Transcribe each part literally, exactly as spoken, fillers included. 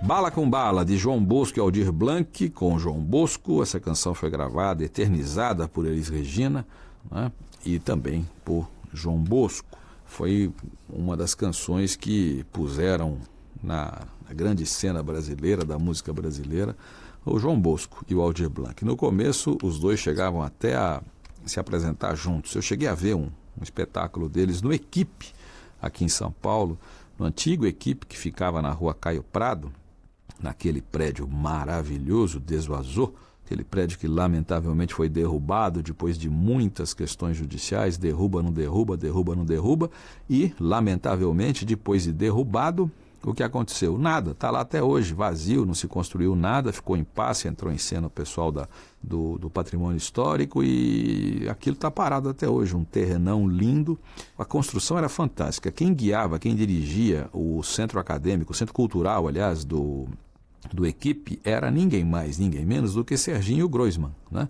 Bala com Bala, de João Bosco e Aldir Blanc, com João Bosco. Essa canção foi gravada, eternizada por Elis Regina, né? E também por João Bosco. Foi uma das canções que puseram na, na grande cena brasileira, da música brasileira, o João Bosco e o Aldir Blanc. No começo, os dois chegavam até a se apresentar juntos. Eu cheguei a ver um, um espetáculo deles no Equipe, aqui em São Paulo, no antigo Equipe, que ficava na rua Caio Prado, naquele prédio maravilhoso, Desvazou, aquele prédio que lamentavelmente foi derrubado depois de muitas questões judiciais, derruba, não derruba, derruba, não derruba, e lamentavelmente depois de derrubado, o que aconteceu? Nada, está lá até hoje, vazio, não se construiu nada, ficou em impasse, entrou em cena o pessoal da, do, do patrimônio histórico e aquilo está parado até hoje, um terrenão lindo. A construção era fantástica, quem guiava, quem dirigia o centro acadêmico, o centro cultural, aliás, do, do Equipe, era ninguém mais, ninguém menos do que Serginho Groisman, né?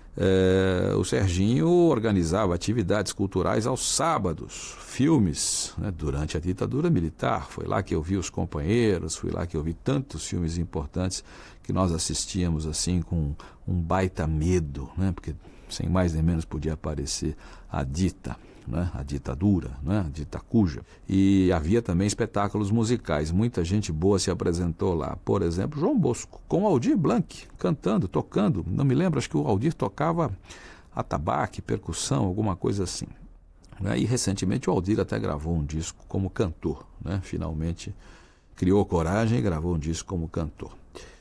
É, o Serginho organizava atividades culturais aos sábados, filmes, né, durante a ditadura militar. Foi lá que eu vi Os Companheiros, foi lá que eu vi tantos filmes importantes que nós assistíamos assim com um baita medo, né, porque sem mais nem menos podia aparecer a dita, né, a ditadura, né, a dita cuja. E havia também espetáculos musicais, muita gente boa se apresentou lá. Por exemplo, João Bosco, com Aldir Blanc, cantando, tocando. Não me lembro, acho que o Aldir tocava atabaque, percussão, alguma coisa assim, né? E recentemente o Aldir até gravou um disco como cantor, né? Finalmente criou coragem e gravou um disco como cantor.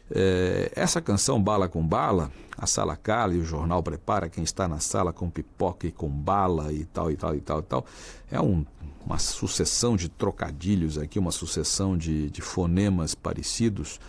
É, essa canção Bala com Bala, a sala cala e o jornal prepara quem está na sala com pipoca e com bala e tal e tal e tal e tal, é um, uma sucessão de trocadilhos aqui, uma sucessão de, de fonemas parecidos